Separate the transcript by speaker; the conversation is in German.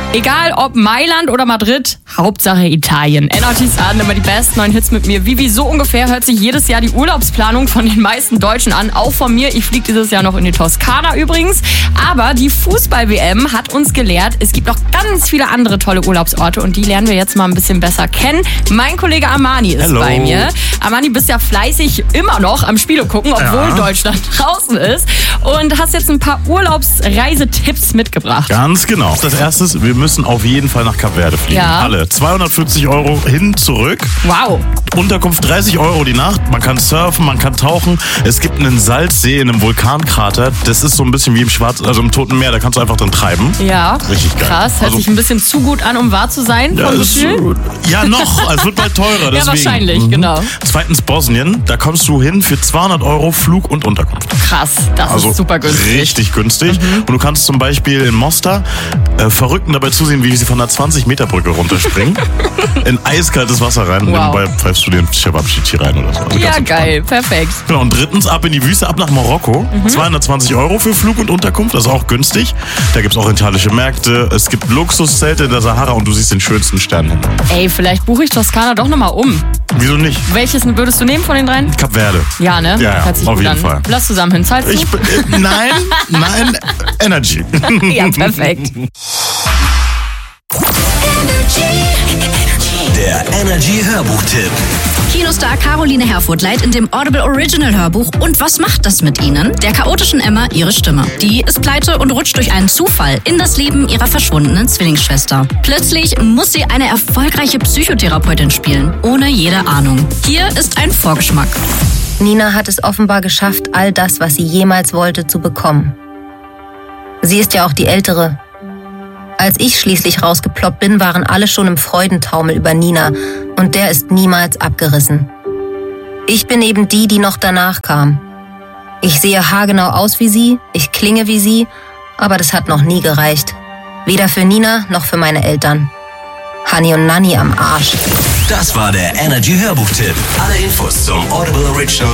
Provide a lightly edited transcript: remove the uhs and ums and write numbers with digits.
Speaker 1: Egal ob Mailand oder Madrid, Hauptsache Italien. Energy's an, immer die besten neuen Hits mit mir. Wie so ungefähr hört sich jedes Jahr die Urlaubsplanung von den meisten Deutschen an. Auch von mir. Ich fliege dieses Jahr noch in die Toskana übrigens. Aber die Fußball-WM hat uns gelehrt, es gibt noch ganz viele andere tolle Urlaubsorte und die lernen wir jetzt mal ein bisschen besser kennen. Mein Kollege Armani ist bei mir. Armani, bist ja fleißig immer noch am Spiele gucken, obwohl Deutschland draußen ist. Und hast jetzt ein paar Urlaubsreisetipps mitgebracht.
Speaker 2: Ganz genau. Das erste ist, wir müssen auf jeden Fall nach Kap Verde fliegen.
Speaker 1: Ja.
Speaker 2: Alle. 240 € hin, zurück.
Speaker 1: Wow.
Speaker 2: Unterkunft 30 € die Nacht. Man kann surfen, man kann tauchen. Es gibt einen Salzsee in einem Vulkankrater. Das ist so ein bisschen wie im Toten Meer. Da kannst du einfach drin treiben.
Speaker 1: Ja.
Speaker 2: Richtig geil.
Speaker 1: Krass. Hört sich ein bisschen zu gut an, um wahr zu sein, vom Gefühl.
Speaker 2: Ja, noch. Es wird bald teurer. Deswegen.
Speaker 1: Ja, wahrscheinlich, genau.
Speaker 2: Zweitens Bosnien. Da kommst du hin für 200 € Flug und Unterkunft.
Speaker 1: Krass. Das ist super günstig.
Speaker 2: Richtig günstig. Und du kannst zum Beispiel in Mostar Verrückten dabei zusehen, wie sie von einer 20-Meter-Brücke runterspringen. In eiskaltes Wasser rein. Und nebenbei pfeifst du dir einen Cevapcici rein oder so. Also
Speaker 1: ja, geil. Perfekt.
Speaker 2: Genau. Und drittens ab in die Wüste, ab nach Marokko. 220 € für Flug und Unterkunft. Das ist auch günstig. Da gibt es orientalische Märkte. Es gibt Luxuszelte in der Sahara und du siehst den schönsten Sternenhimmel.
Speaker 1: Ey, vielleicht buche ich Toskana doch nochmal um.
Speaker 2: Wieso nicht?
Speaker 1: Welches würdest du nehmen von den dreien?
Speaker 2: Kap Verde.
Speaker 1: Ja, ne?
Speaker 2: Ja,
Speaker 1: Hört sich
Speaker 2: auf
Speaker 1: gut
Speaker 2: jeden
Speaker 1: an.
Speaker 2: Fall.
Speaker 1: Lass zusammen hin. Zahlst du?
Speaker 2: Nein, Energy.
Speaker 1: Ja, perfekt.
Speaker 3: Der Energy Hörbuchtipp.
Speaker 4: Kinostar Caroline Herfurth leiht in dem Audible Original Hörbuch Und was macht das mit Ihnen? Der chaotischen Emma ihre Stimme. Die ist pleite und rutscht durch einen Zufall in das Leben ihrer verschwundenen Zwillingsschwester. Plötzlich muss sie eine erfolgreiche Psychotherapeutin spielen, ohne jede Ahnung. Hier ist ein Vorgeschmack.
Speaker 5: Nina hat es offenbar geschafft, all das, was sie jemals wollte, zu bekommen. Sie ist ja auch die Ältere. Als ich schließlich rausgeploppt bin, waren alle schon im Freudentaumel über Nina und der ist niemals abgerissen. Ich bin eben die, die noch danach kam. Ich sehe haargenau aus wie sie, ich klinge wie sie, aber das hat noch nie gereicht. Weder für Nina noch für meine Eltern. Hani und Nanni am Arsch.
Speaker 3: Das war der Energy Hörbuchtipp. Alle Infos zum Audible Original